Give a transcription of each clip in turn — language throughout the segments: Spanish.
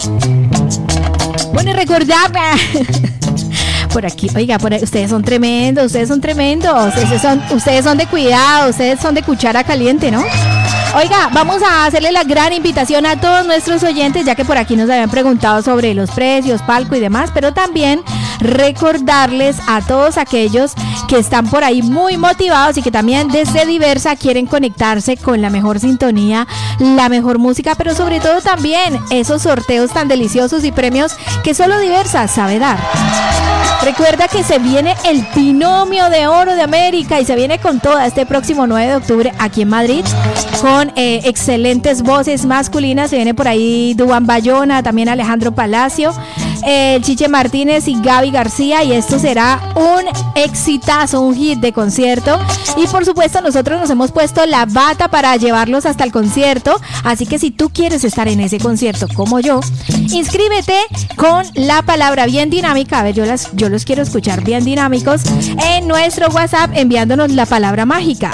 Bueno, y recordar por aquí, oiga, ustedes son tremendos, ustedes son de cuidado, ustedes son de cuchara caliente, ¿no? Oiga, vamos a hacerle la gran invitación a todos nuestros oyentes, ya que por aquí nos habían preguntado sobre los precios, palco y demás, pero también recordarles a todos aquellos que están por ahí muy motivados y que también desde Diversa quieren conectarse con la mejor sintonía, la mejor música, pero sobre todo también esos sorteos tan deliciosos y premios que solo Diversa sabe dar. Recuerda que se viene el Binomio de Oro de América y se viene con toda este próximo 9 de octubre aquí en Madrid con excelentes voces masculinas. Se viene por ahí Duván Bayona, también Alejandro Palacio, Chiche Martínez y Gaby García, y esto será un exitazo, un hit de concierto. Y por supuesto nosotros nos hemos puesto la bata para llevarlos hasta el concierto, así que si tú quieres estar en ese concierto como yo, inscríbete con la palabra bien dinámica. A ver, yo los quiero escuchar bien dinámicos en nuestro WhatsApp enviándonos la palabra mágica.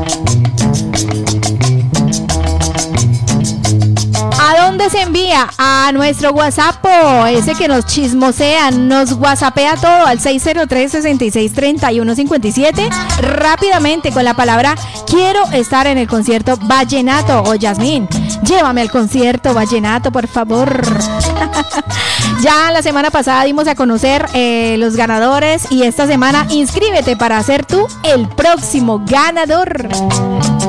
¿A dónde se envía? A nuestro WhatsApp, ese que nos chismosea, nos whatsappea todo al 603-6631-57, rápidamente con la palabra quiero estar en el concierto vallenato, o Yasmín, llévame al concierto vallenato, por favor. Ya la semana pasada dimos a conocer los ganadores y esta semana inscríbete para ser tú el próximo ganador.